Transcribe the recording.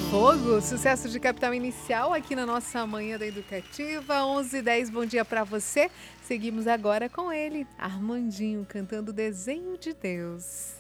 Fogo, sucesso de Capital Inicial aqui na nossa Manhã da Educativa, 11:10. Bom dia para você. Seguimos agora com ele, Armandinho, cantando Desenho de Deus.